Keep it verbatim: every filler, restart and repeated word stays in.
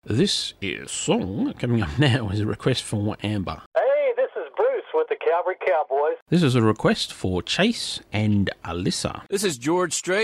This is song coming up now is a request for Amber. Hey, this is Bruce with the Calvary Cowboys. This is a request for Chase and Alyssa. This is George Strait.